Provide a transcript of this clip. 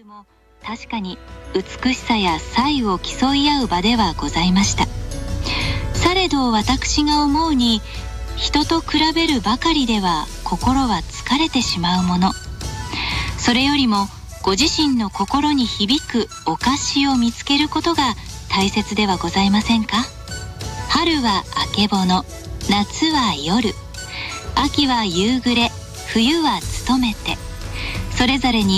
春も確かに美しさや才を競い合う場ではございました。されど私が思うに、人と比べるばかりでは心は疲れてしまうもの。それよりもご自身の心に響くお菓子を見つけることが大切ではございませんか。春はあけぼの、夏は夜、秋は夕暮れ、冬は努めて、それぞれに